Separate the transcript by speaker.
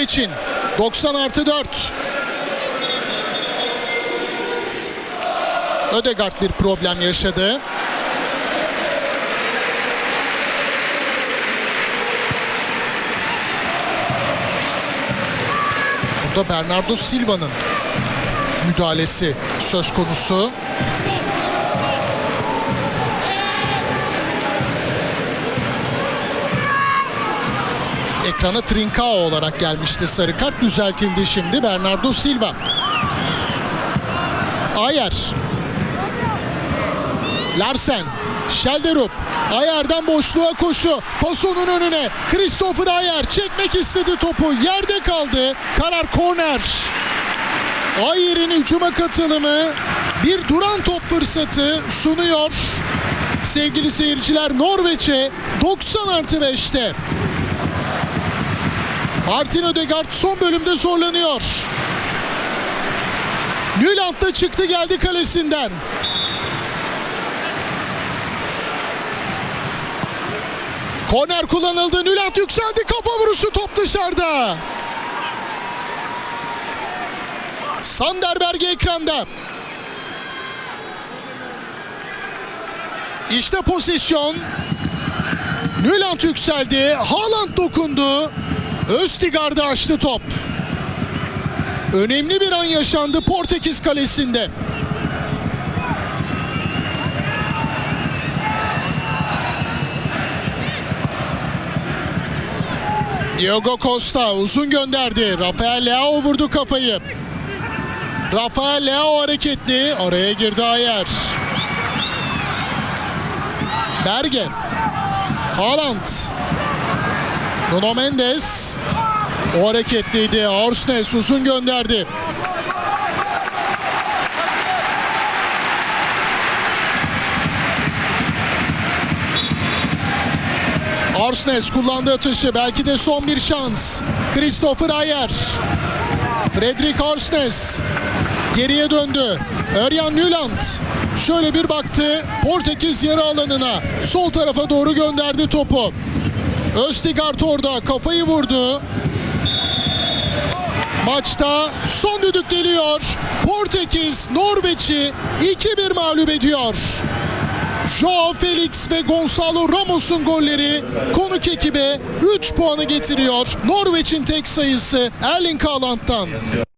Speaker 1: Norveç'in. 90+4. Ødegaard bir problem yaşadı. Burada Bernardo Silva'nın müdahalesi söz konusu. Ekrana Trincao olarak gelmişti sarı kart. Düzeltildi şimdi. Bernardo Silva. Ayer. Larsen. Schelderup. Ayer'den boşluğa koşu. Pasonun önüne. Christopher Ayer çekmek istedi topu. Yerde kaldı. Karar korner. Ayer'in hücuma katılımı bir duran top fırsatı sunuyor. Sevgili seyirciler, Norveç'e 90+5'te. Martin Ødegaard son bölümde zorlanıyor. Nyland da çıktı geldi kalesinden. Korner kullanıldı. Nyland yükseldi. Kafa vuruşu, top dışarıda. Sanderberg ekranda. İşte pozisyon. Nyland yükseldi. Haaland dokundu. Østigard'ı açtı top. Önemli bir an yaşandı Portekiz kalesinde. Diogo Costa uzun gönderdi. Rafael Leao vurdu kafayı. Rafael Leao hareketli. Araya girdi Ayer. Bergen. Haaland. Nuno Mendes. O hareketliydi. Orsnes uzun gönderdi. Orsnes kullandı atışı. Belki de son bir şans. Christopher Ayer. Fredrik Orsnes. Geriye döndü. Örjan Nyland. Şöyle bir baktı. Portekiz yarı alanına. Sol tarafa doğru gönderdi topu. Østigard orada kafayı vurdu. Maçta son düdük geliyor. Portekiz Norveç'i 2-1 mağlup ediyor. Joao Felix ve Gonçalo Ramos'un golleri konuk ekibe 3 puanı getiriyor. Norveç'in tek sayısı Erling Haaland'dan.